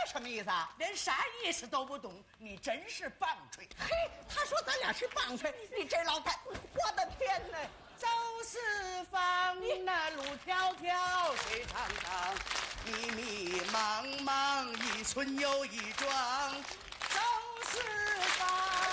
什么意思啊？ 连啥意思都不懂，你真是棒槌！ 嘿，他说咱俩是棒槌，你这老太，我的天哪！ 走四方，那路迢迢，水长长，迷迷茫茫，一村又一庄。